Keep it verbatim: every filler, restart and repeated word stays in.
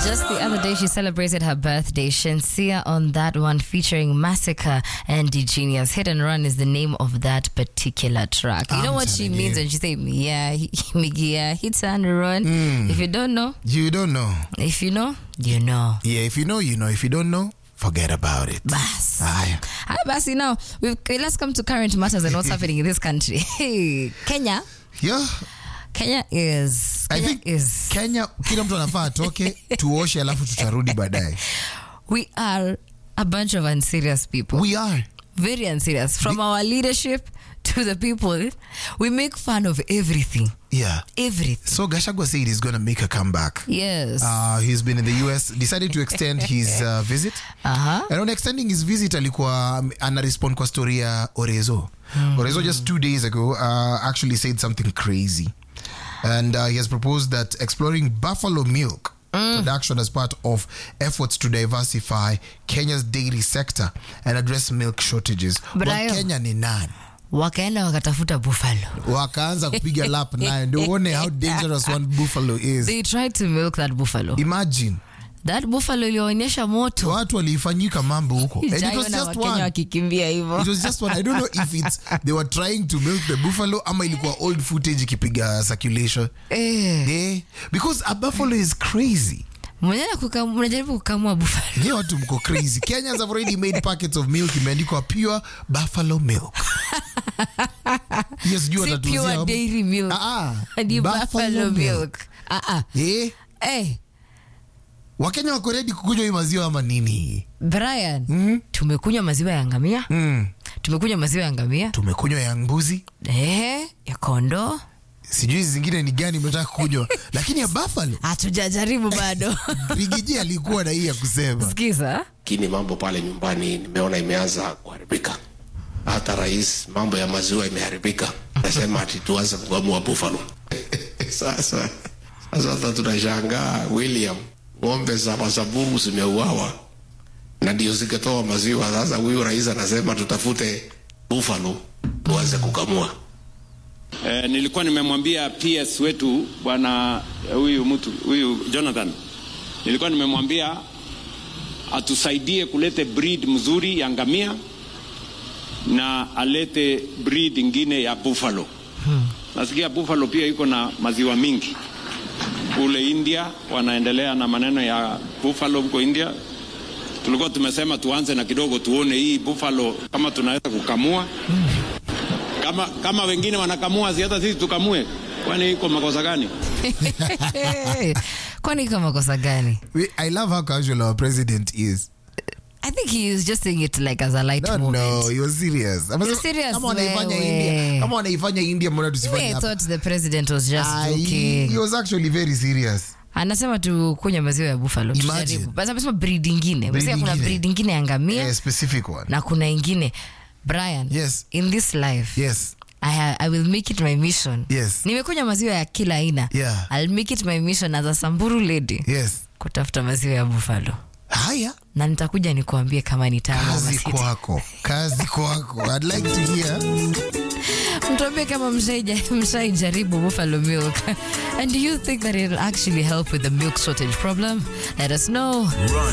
Just the other day, she celebrated her birthday. Shensia on that one, featuring Massacre and D-Genius. Hit and Run is the name of that particular track. You I'm know what she means you. when she say, yeah, yeah, hit and run. Mm. If you don't know, You don't know. if you know, you know. Yeah, if you know, you know. If you don't know, forget about it. Bas. Aye. Hi, Basi. Now, we've, let's come to current matters and what's happening in this country. Hey, Kenya. Yeah. Kenya is... I Kenya think is... Kenya, kila mtu anafaa atoke, tuoshe alafu tutarudi baadaye. We are a bunch of unserious people. We are. Very unserious. From our leadership to the people, we make fun of everything. Yeah. Everything. So Gachagua said he's going to make a comeback. Yes. Uh, he's been in the U S, decided to extend his uh, visit. Uh-huh. And on extending his visit, alikuwa um, ana respond kwa story ya Orezo. Mm. Orezo just two days ago uh, actually said something crazy. And uh, he has proposed that exploring buffalo milk mm. production as part of efforts to diversify Kenya's dairy sector and address milk shortages. But Wa Kenya ni nani? Wakaenda wakatafuta buffalo. Wakaanza kupiga lap nayo ndio uone how dangerous one buffalo is. They tried to milk that buffalo. Imagine. That buffalo ilionyesha moto. Watu walifanyika mambo huko. And it was just one. Wakikimbia hivyo. It was just one. I don't know if it's they were trying to milk the buffalo ama ilikuwa old footage ikipiga circulation. Eh. Yeah. Because a buffalo is crazy. Mnajaribu kukamua buffalo. Nye watu mko crazy. Kenyans have already made packets of milk imeandikwa pure buffalo milk. Yes, you are pure dairy milk. Ah, ah. Ni buffalo milk. Ah ah. Eh. Eh. Wakenya wako ready kukunywa hii maziwa ama nini? Brian, mm-hmm. tumekunywa maziwa ya ngamia. Mm. Tumekunywa maziwa ya ngamia. Tumekunywa ya mbuzi. Eh, ya kondoo. Sijui zingine ni gani mnataka kunywa. Lakini ya buffalo hatujajaribu bado. Rigiji alikuwa na hii ya kusema. Sikiza. Kini mambo pale nyumbani nimeona imeanza kuharibika. Hata rais mambo ya maziwa imeharibika. Nasema ati tuanze kukamua buffalo. Sasa sasa hata tunashangaa William, ng'ombe za Masaburu zimeuawa na ndio zikatoa maziwa. Sasa huyu rais anasema tutafute buffalo tuanze kukamua. Eh, nilikuwa nimemwambia P S wetu bwana huyu mtu huyu Jonathan, nilikuwa nimemwambia atusaidie kulete breed mzuri ya ngamia na alete breed ingine ya buffalo. Hmm. Nasikia buffalo pia iko na maziwa mingi. Kule India wanaendelea na maneno ya buffalo huko India. Tulikuwa tumesema tuanze na kidogo tuone hii buffalo kama tunaweza kukamua. Hmm. Kama kama wengine wanakamua si hata sisi tukamue. Kwani iko makosa gani? Kwani iko makosa gani? I love how casual our president is. I think he is just saying it like as a light no, moment. No, he was serious. You're serious. Kama wanaifanya India, kama wanaifanya India mbona tusifanye hapa? I thought the president was just ah, joking. He, he was actually very serious. Anasema tu kunywa maziwa ya buffalo. Imagine. Basi anasema breed nyingine. Basi kuna breed nyingine ya ngamia. Yeah, specific one. Na kuna nyingine. Brian, yes. In this life, yes. I, I will make it my mission. Yes. Nimekunywa maziwa ya kila aina. Yeah. I'll make it my mission as a Samburu lady. Yes. Kutafuta maziwa ya buffalo. Haya. Na nitakuja nikuambie kama ni tamu ama si. Kazi kwako. Kazi kwako. I'd like to hear. Mtuambie kama mshaijaribu buffalo milk. And do you think that it'll actually help with the milk shortage problem? Let us know. Run.